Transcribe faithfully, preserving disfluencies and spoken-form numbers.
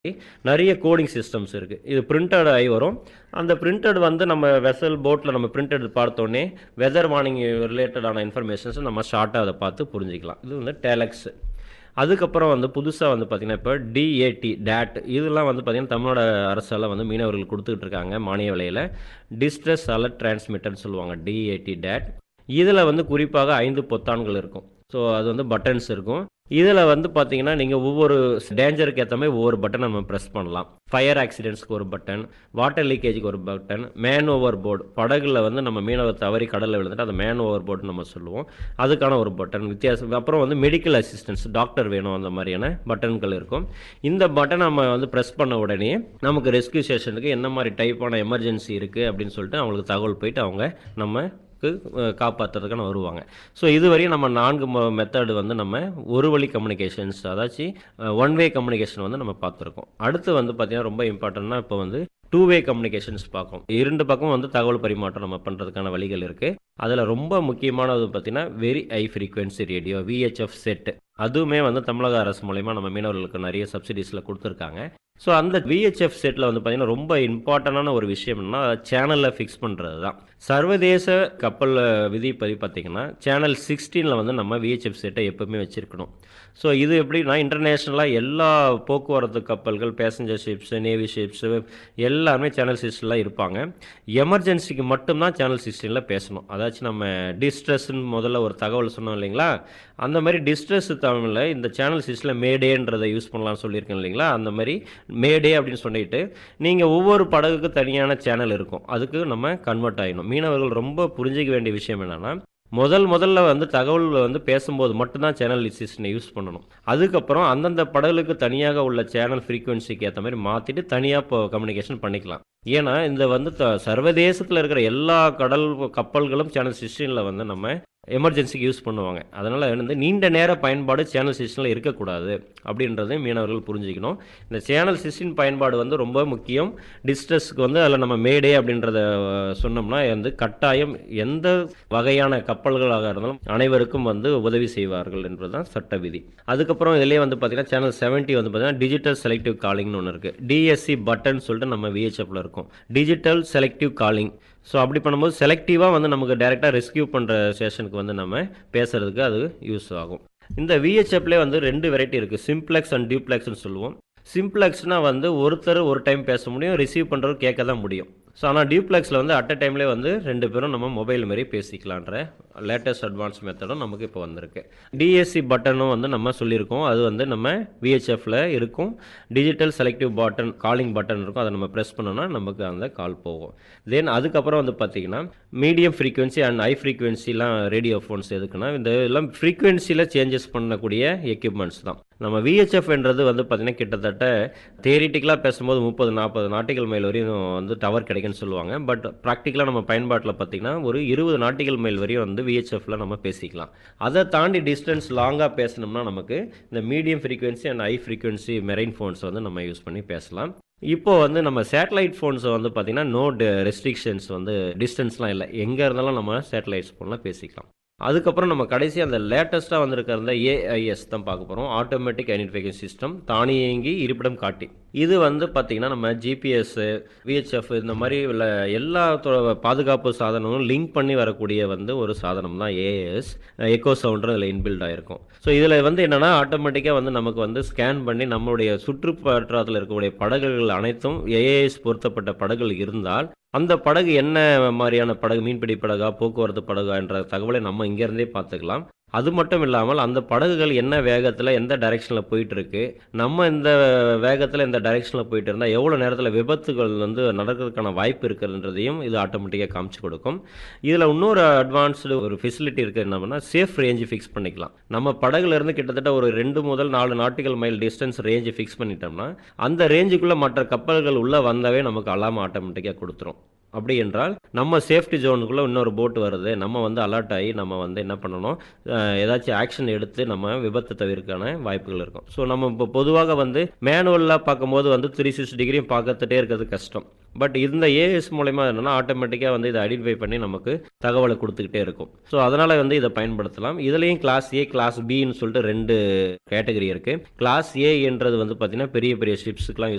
நிறைய coding systems இருக்கு. இது பிரிண்டட் ஆயி வரும். அந்த பிரிண்டட் வந்து நம்ம வெசல் போட்ல நம்ம பிரிண்டட் பார்த்தோனே, வெதர் வார்னிங் ரிலேட்டடான இன்ஃபர்மேஷன்ஸ் நம்ம ஷார்ட்டா அத பார்த்து புரிஞ்சுக்கலாம். இது வந்து டெலெக்ஸ். அதுக்கப்புறம் வந்து புதுசா வந்து பார்த்தீங்கன்னா, இப்ப டிஏடி டாட் இதெல்லாம் வந்து பார்த்தீங்கன்னா, தமிழ்நாடு அரசால வந்து மீனவர்களுக்கு குடுத்துட்டு இருக்காங்க மானிய விலையில. டிஸ்ட்ரெஸ் அலர்ட் டிரான்ஸ்மிட்டர்ன்னு சொல்லுவாங்க. TAD dot. இதுல வந்து குறிப்பாக ஐந்து பொத்தான்கள் இருக்கும். ஸோ அது வந்து பட்டன்ஸ் இருக்கும். இதுல வந்து பார்த்தீங்கன்னா, நீங்க ஒவ்வொரு டேஞ்சருக்கு ஏத்த மாரி ஒவ்வொரு பட்டன நம்ம பிரஸ் பண்ணலாம். ஃபயர் ஆக்சிடென்ட்ஸ்க்கு ஒரு பட்டன், வாட்டர் லீக்கேஜ்க்கு ஒரு பட்டன், மேன் ஓவர் போர்ட் படகுல வந்து நம்ம மீனவர் தவறி கடல்ல விழுந்துட்டா அத மேன் ஓவர் போர்ட்ன்னு நம்ம சொல்லுவோம். அதுக்கான ஒரு பட்டன் வித்தியாசம். அப்புறம் வந்து மெடிக்கல் அசிஸ்டன்ஸ் டாக்டர் வேணும் அந்த மாரியான பட்டன்கள் இருக்கும். இந்த பட்டன நம்ம வந்து பிரஸ் பண்ண உடனே நமக்கு ரெஸ்க்யூ ஸ்டேஷனுக்கு என்ன மாரி டைப்பான எமர்ஜென்சி இருக்கு அப்படின்னு சொல்லிட்டு அவங்களுக்கு தகவல் போயிட்டு அவங்க நம்ம காப்பாற்றுறதுக்கான வருவாங்க. ஸோ இதுவரையும் நம்ம நான்கு மெத்தட் வந்து நம்ம ஒரு வழி கம்யூனிகேஷன்ஸ் அதாச்சு ஒன் வே கம்யூனிகேஷன் வந்து நம்ம பார்த்துருக்கோம். அடுத்து வந்து பார்த்தீங்கன்னா ரொம்ப இம்பார்ட்டன்ட்னா இப்போ வந்து டூ வே கம்யூனிகேஷன்ஸ் பார்க்கும். இரண்டு பக்கம் வந்து தகவல் பரிமாற்றம் நம்ம பண்ணுறதுக்கான வழிகள் இருக்குது. அதில் ரொம்ப முக்கியமானது பார்த்தீங்கன்னா very high frequency radio VHF set. அதுவுமே வந்து தமிழக அரசு மூலயமா நம்ம மீனவர்களுக்கு நிறைய சப்சிடிஸில் கொடுத்துருக்காங்க. ஸோ அந்த விஹெச்எஃப் செட்டில் வந்து பார்த்தீங்கன்னா ரொம்ப இம்பார்ட்டண்டான ஒரு விஷயம் என்னன்னா சேனலில் ஃபிக்ஸ் பண்ணுறது தான். சர்வதேச கப்பல் விதிப்படி பார்த்தீங்கன்னா சேனல் சிக்ஸ்டீனில் வந்து நம்ம விஹெச்எஃப் செட்டை எப்பவுமே வச்சுருக்கணும். ஸோ இது எப்படின்னா இன்டர்நேஷ்னலாக எல்லா போக்குவரத்து கப்பல்கள் பேசஞ்சர் ஷிப்ஸு நேவி ஷிப்ஸு எல்லாருமே சேனல் சிக்ஸ்டீனில் இருப்பாங்க. எமர்ஜென்சிக்கு மட்டும்தான் சேனல் சிக்ஸ்டீனில் பேசணும். அதாச்சும் நம்ம டிஸ்ட்ரெஸ்ன்னு முதல்ல ஒரு தகவல் சொன்னோம் இல்லைங்களா, அந்த மாதிரி டிஸ்ட்ரெஸ் தமிழில் இந்த சேனல் சிக்ஸ்டீனில் மேடேன்றதை யூஸ் பண்ணலாம்னு சொல்லியிருக்கேன் இல்லைங்களா, அந்த மாதிரி மேடே அப்படின்னு சொல்லிட்டு நீங்கள் ஒவ்வொரு படகுக்கு தனியான சேனல் இருக்கும். அதுக்கு நம்ம கன்வெர்ட் ஆகிடணும். மீனவர்கள் ரொம்ப புரிஞ்சிக்க வேண்டிய விஷயம் என்னென்னா, முதல் முதல்ல வந்து தகவல் வந்து பேசும்போது மட்டும்தான் சேனல் சிஸ்டனை யூஸ் பண்ணணும். அதுக்கப்புறம் அந்தந்த படகுக்கு தனியாக உள்ள சேனல் ஃப்ரீக்வன்சிக்கு ஏற்ற மாதிரி மாற்றிட்டு தனியாக இப்போ கம்யூனிகேஷன் பண்ணிக்கலாம். ஏன்னா இந்த வந்து த சர்வதேசத்தில் இருக்கிற எல்லா கடல் கப்பல்களும் சேனல் சிஸ்டனில் வந்து நம்ம எமர்ஜென்சிக்கு யூஸ் பண்ணுவாங்க. அதனால் வந்து நீண்ட நேர பயன்பாடு சேனல் சிஸ்டனில் இருக்கக்கூடாது அப்படின்றத மீனவர்கள் புரிஞ்சுக்கணும். இந்த சேனல் சிஸ்டின் பயன்பாடு வந்து ரொம்ப முக்கியம். டிஸ்ட்ரெஸ்க்கு வந்து அதில் நம்ம மேடே அப்படின்றத சொன்னோம்னா வந்து கட்டாயம் எந்த வகையான கப்பல்களாக இருந்தாலும் அனைவருக்கும் வந்து உதவி செய்வார்கள் என்பதுதான் சட்ட விதி. அதுக்கப்புறம் இதிலே வந்து பார்த்தீங்கன்னா சேனல் செவன்ட்டி வந்து பார்த்தீங்கன்னா டிஜிட்டல் செலக்டிவ் காலிங்னு ஒன்று இருக்குது. டிஎஸ்சி பட்டன் சொல்லிட்டு நம்ம விஹெச்எஃப்ல இருக்கும். Digital selective calling. ஸோ அப்படி பண்ணும்போது செலக்டிவாக வந்து நமக்கு டைரெக்டாக ரெஸ்கியூ பண்ணுற ஸ்டேஷனுக்கு வந்து நம்ம பேசுகிறதுக்கு அது யூஸ் ஆகும். இந்த விஹெச்எஃப்லேயே வந்து ரெண்டு வெரைட்டி இருக்குது. சிம்ப்ளெக்ஸ் அண்ட் டியூப்ளெக்ஸ்னு சொல்லுவோம். சிம்ப்ளெக்ஸ்னால் வந்து ஒருத்தர் ஒரு டைம் பேச முடியும், ரிசீவ் பண்ணுறவர் கேட்க தான் முடியும். ஸோ ஆனால் டியூப்ளெக்ஸில் வந்து அட் அ டைம்லேயே வந்து ரெண்டு பேரும் நம்ம மொபைல் மாரி பேசிக்கலான்ற லேட்டஸ்ட் அட்வான்ஸ் மெத்தடும் நமக்கு இப்போ வந்திருக்கு. டிஎஸ்சி பட்டனும் வந்து நம்ம சொல்லியிருக்கோம். அது வந்து நம்ம விஹெச்எஃப்ல இருக்கும். Digital selective button calling button இருக்கும். அதை நம்ம ப்ரெஸ் பண்ணோம்னா நமக்கு அந்த கால் போகும். தென் அதுக்கப்புறம் வந்து பார்த்தீங்கன்னா medium frequency and high ஃப்ரீக்வன்சிலாம் radio phones எதுக்குன்னா இந்த எல்லாம் ஃப்ரீக்வன்சியில் சேஞ்சஸ் பண்ணக்கூடிய எக்யூப்மெண்ட்ஸ் தான். நம்ம விஹெச்எஃப்ன்றது வந்து பார்த்தீங்கன்னா கிட்டத்தட்ட தியரிட்டிக்கலாக பேசும்போது முப்பது நாற்பது நாட்டிகள் மைல் வரையும் வந்து டவர் கிடைக்குன்னு சொல்லுவாங்க. பட் ப்ராக்டிக்கலாக நம்ம பயன்பாட்டில் பார்த்தீங்கன்னா ஒரு இருபது நாட்டிகள் மைல் வரையும் வந்து விஹெச்எஃப்ல நம்ம பேசிக்கலாம். அதை தாண்டி டிஸ்டன்ஸ் லாங்காக பேசணும்னா நமக்கு இந்த medium frequency and high frequency marine phones வந்து நம்ம யூஸ் பண்ணி பேசலாம். இப்போ வந்து நம்ம சேட்டலைட் ஃபோன்ஸ் வந்து பார்த்தீங்கன்னா நோ ரெஸ்ட்ரிக்ஷன்ஸ் வந்து டிஸ்டன்ஸ்லாம் இல்லை. எங்கே இருந்தாலும் நம்ம சேட்டலைட்ஸ் ஃபோன்லாம் பேசிக்கலாம். அதுக்கப்புறம் நம்ம கடைசி அந்த லேட்டஸ்ட்டாக வந்திருக்கிற அந்த ஏஐஎஸ் தான் பார்க்க போகிறோம். ஆட்டோமேட்டிக் ஐடென்டிஃபிகேஷன் சிஸ்டம் தானியங்கி இருப்பிடம் காட்டி. இது வந்து பார்த்திங்கன்னா நம்ம ஜிபிஎஸ் விஹெச்எஃப் இந்த மாதிரி உள்ள எல்லா பாதுகாப்பு சாதனமும் லிங்க் பண்ணி வரக்கூடிய வந்து ஒரு சாதனம் தான் ஏஐஎஸ். எக்கோ சவுண்டர் இதில் இன்பில்ட் ஆகிருக்கும். ஸோ இதில் வந்து என்னென்னா ஆட்டோமேட்டிக்காக வந்து நமக்கு வந்து ஸ்கேன் பண்ணி நம்மளுடைய சுற்றுப்பற்றத்தில் இருக்கக்கூடிய படகுகள் அனைத்தும் ஏஐஎஸ் பொருத்தப்பட்ட படகுகள் இருந்தால் அந்த படகு என்ன மாதிரியான படகு, மீன்பிடி படகா போக்குவரத்து படகா என்ற தகவலை நம்ம இங்கேருந்தே பார்த்துக்கலாம். அது மட்டும் இல்லாமல் அந்த படகுகள் என்ன வேகத்தில் எந்த டைரெக்ஷனில் போயிட்டுருக்கு, நம்ம இந்த வேகத்தில் இந்த டைரெக்ஷனில் போயிட்டு இருந்தால் எவ்வளோ நேரத்தில் விபத்துகள் வந்து நடக்கிறதுக்கான வாய்ப்பு இருக்குன்றதையும் இது ஆட்டோமேட்டிக்காக காமிச்சு கொடுக்கும். இதில் இன்னொரு அட்வான்ஸ்டு ஒரு ஃபெசிலிட்டி இருக்குது. என்னன்னா சேஃப் ரேஞ்சு ஃபிக்ஸ் பண்ணிக்கலாம். நம்ம படகுலேருந்து கிட்டத்தட்ட ஒரு ரெண்டு முதல் நாலு நாட்டிகள் மைல் டிஸ்டன்ஸ் ரேஞ்சு ஃபிக்ஸ் பண்ணிட்டோம்னா அந்த ரேஞ்சுக்குள்ளே மற்ற கப்பல்கள் உள்ளே வந்தாவே நமக்கு அலாரம் ஆட்டோமேட்டிக்காக கொடுத்துரும். அப்படி என்றால் நம்ம சேஃப்டி ஜோனுக்குள்ளே இன்னொரு போட் வருது, நம்ம வந்து அலர்ட் ஆகி நம்ம வந்து என்ன பண்ணணும், ஏதாச்சும் ஆக்ஷன் எடுத்து நம்ம விபத்து தவிர்க்கான வாய்ப்புகள் இருக்கும். ஸோ நம்ம இப்போ பொதுவாக வந்து மேனுவலாக பார்க்கும்போது வந்து த்ரீ சிக்ஸ்டி டிகிரியும் பார்க்கத்துட்டே இருக்கிறது கஷ்டம். பட் இந்த ஏஎஸ் மூலமா என்னன்னா ஆட்டோமேட்டிக்காக வந்து இதை ஐடென்டிஃபை பண்ணி நமக்கு தகவலை கொடுத்துக்கிட்டே இருக்கும். ஸோ அதனால் வந்து இதை பயன்படுத்தலாம். இதுலேயும் கிளாஸ் ஏ கிளாஸ் பின்னு சொல்லிட்டு ரெண்டு கேட்டகரி இருக்குது. கிளாஸ் ஏ என்றது வந்து பார்த்தீங்கன்னா பெரிய பெரிய ஷிப்ஸுக்கெலாம்